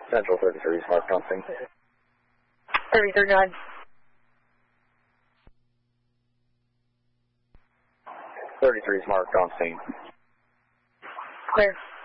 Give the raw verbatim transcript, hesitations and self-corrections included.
Central thirty-three is marked on scene. thirty-three, go ahead. thirty-three is marked on scene. Clear.